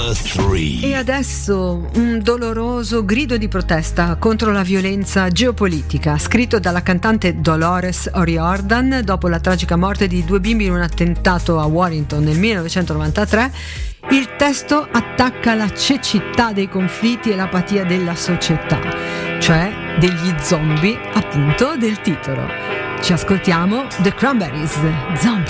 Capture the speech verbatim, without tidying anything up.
E adesso un doloroso grido di protesta contro la violenza geopolitica, scritto dalla cantante Dolores O'Riordan dopo la tragica morte di due bimbi in un attentato a Warrington nel millenovecentonovantatré. Il testo attacca la cecità dei conflitti e l'apatia della società, cioè degli zombie, appunto, del titolo. Ci ascoltiamo The Cranberries, Zombie.